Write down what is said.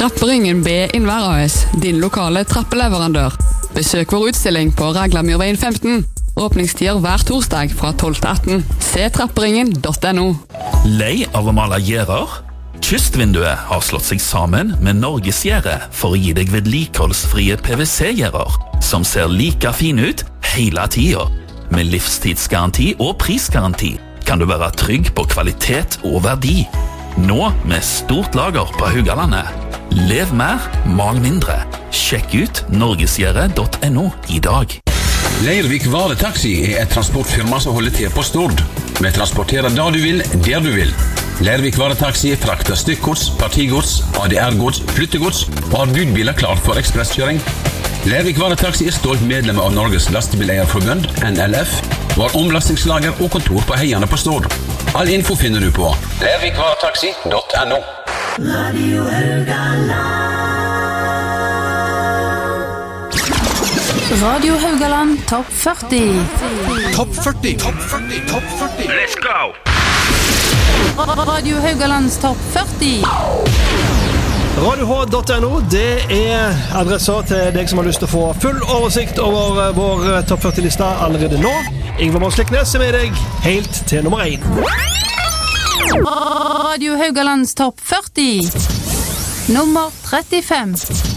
Trapperingen B Innvær AS, din lokale trappeleverandør. Besøk vår utstilling på Raglamyrveien 15. Åpningstider hver torsdag fra 12 til 18. Se trapperingen.no. Lei av å male gjerder? Kystvinduet har slått seg sammen med Norgesgjerde for å gi deg vedlikeholdsfrie PVC-gjerder, som ser like fine ut hele tiden. Med livstidsgaranti og prisgaranti kan du være trygg på kvalitet og verdi. Nå med stort lager på Haugalandet. Lev mer, mal mindre. Sjekk ut norgesgjerde.no i dag. Leirvik Varetaxi er et transportfirma som holder til på Stord. Vi transporterer da du vil, der du vil. Leirvik Varetaxi frakter stykkgods, partigods, ADR-gods, flyttegods og har budbiler klart for ekspresskjøring. Leirvik Varetaxi er stolt medlem av Norges Lastebileierforbund, NLF, og har omlastingslager og kontor på Heiane på Stord. All info finner du på leirvikvaretaxi.no. Radio Haugaland. Radio Haugaland Topp 40. Topp 40. Topp 40. Topp 40. Let's go! Radio Haugalands Topp 40. RadioH.no, det er adresser til deg som har lyst til å få full oversikt over vår Topp 40-lista allerede nå. Ingvar Månsliknes er med deg helt til nummer 1. Radio Haugalands Topp 40. Nummer 35.